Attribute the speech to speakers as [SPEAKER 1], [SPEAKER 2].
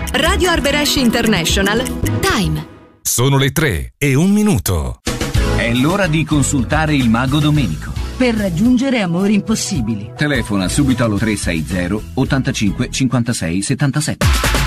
[SPEAKER 1] Radio Arberesh International. Time.
[SPEAKER 2] Sono le 3:01.
[SPEAKER 3] È l'ora di consultare il mago Domenico.
[SPEAKER 4] Per raggiungere amori impossibili.
[SPEAKER 3] Telefona subito allo 360 85 56 77.